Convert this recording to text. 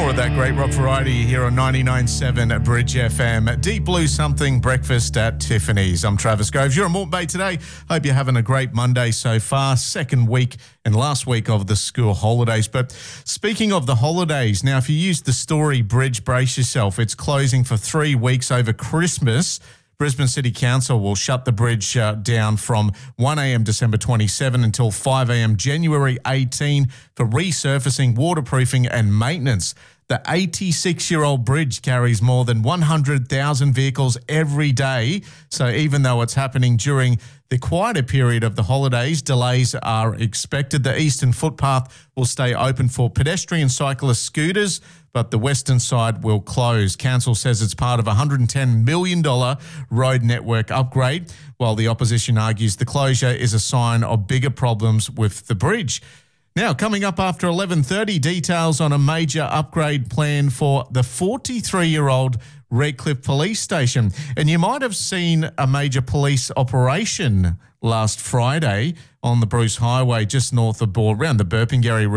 More of that great rock variety here on 99.7 Bridge FM. Deep Blue Something, breakfast at Tiffany's. I'm Travis Groves. You're in Moreton Bay today. Hope you're having a great Monday so far. Second week and last week of the school holidays. But speaking of the holidays, now if you use the Story Bridge, brace yourself. It's closing for 3 weeks over Christmas. Brisbane City Council will shut the bridge down from 1 a.m. December 27 until 5 a.m. January 18 for resurfacing, waterproofing and maintenance. The 86-year-old bridge carries more than 100,000 vehicles every day. So even though it's happening during the quieter period of the holidays, delays are expected. The eastern footpath will stay open for pedestrian, cyclist, scooters, but the western side will close. Council says it's part of a $110 million road network upgrade, while the opposition argues the closure is a sign of bigger problems with the bridge. Now, coming up after 11:30, details on a major upgrade plan for the 43-year-old Redcliffe Police Station. And you might have seen a major police operation last Friday on the Bruce Highway just north of around the Burpengary